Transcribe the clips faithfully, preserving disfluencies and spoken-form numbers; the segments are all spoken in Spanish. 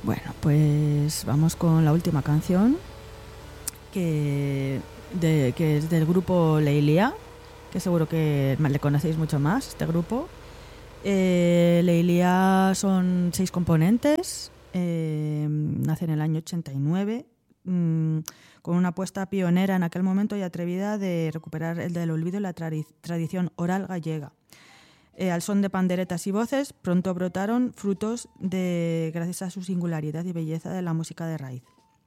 Bueno, pues vamos con la última canción, que, de, que es del grupo Leilia, que seguro que le conocéis mucho más, este grupo. Eh, Leilia son seis componentes, eh, nace en el año ochenta y nueve, mmm, con una apuesta pionera en aquel momento y atrevida de recuperar el del olvido y la tradi- tradición oral gallega. Eh, al son de panderetas y voces, pronto brotaron frutos de, gracias a su singularidad y belleza de la música de raíz.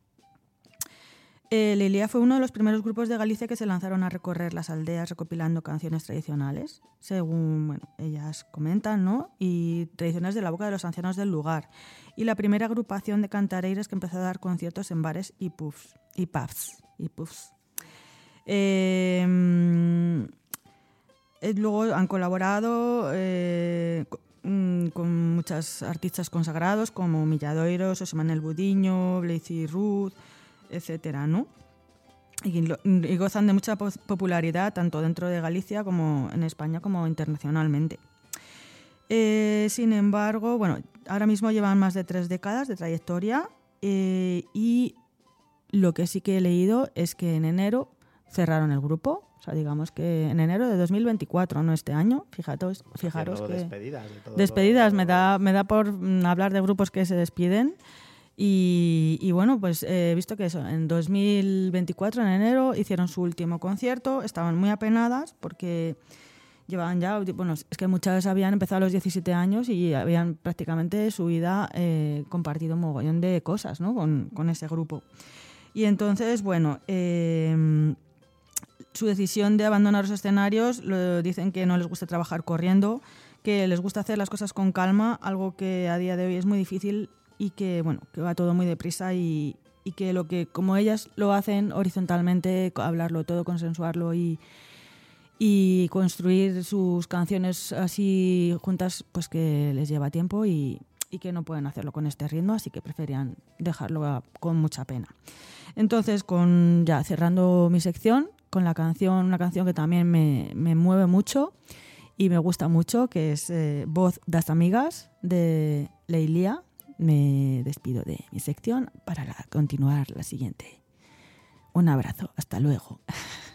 Eh, Leilia fue uno de los primeros grupos de Galicia que se lanzaron a recorrer las aldeas recopilando canciones tradicionales, según bueno, ellas comentan, ¿no? Y tradiciones de la boca de los ancianos del lugar. Y la primera agrupación de cantareiras que empezó a dar conciertos en bares y pubs. Y pubs. Y pubs. Eh, Eh, luego han colaborado eh, con, con muchos artistas consagrados como Milladoiro, Xosé Manuel Budiño, Blazy Ruth, etcétera, ¿no? Y, lo, y gozan de mucha popularidad tanto dentro de Galicia como en España como internacionalmente. Eh, sin embargo, bueno, ahora mismo llevan más de tres décadas de trayectoria eh, y lo que sí que he leído es que en enero cerraron el grupo. O sea, digamos que en enero de dos mil veinticuatro, no este año. Fijaros, fijaros que... Despedidas. De todo despedidas, lo... me da, me da por hablar de grupos que se despiden. Y, y bueno, pues he visto que eso, en dos mil veinticuatro, en enero, hicieron su último concierto. Estaban muy apenadas porque llevaban ya... Bueno, es que muchas habían empezado a los diecisiete años y habían prácticamente su vida eh, compartido un mogollón de cosas, ¿no? Con, con ese grupo. Y entonces, bueno... Eh, su decisión de abandonar los escenarios, lo dicen que no les gusta trabajar corriendo, que les gusta hacer las cosas con calma, algo que a día de hoy es muy difícil y que, bueno, que va todo muy deprisa y, y que lo que, como ellas lo hacen horizontalmente, hablarlo todo, consensuarlo y, y construir sus canciones así juntas, pues que les lleva tiempo y, y que no pueden hacerlo con este ritmo, así que preferían dejarlo a, con mucha pena. Entonces, con ya cerrando mi sección, con la canción, una canción que también me, me mueve mucho y me gusta mucho, que es eh, Voz das Amigas, de Leilia. Me despido de mi sección para la, continuar la siguiente. Un abrazo, hasta luego.